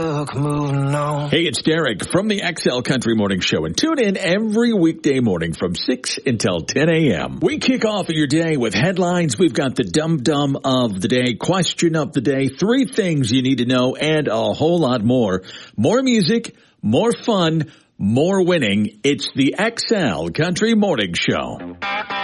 Moving on. Hey, it's Derek from the XL Country Morning Show, and tune in every weekday morning from 6 until 10 a.m. We kick off your day with headlines. We've got the dum-dum of the day, question of the day, 3 things you need to know, and a whole lot more. More music, more fun, more winning. It's the XL Country Morning Show.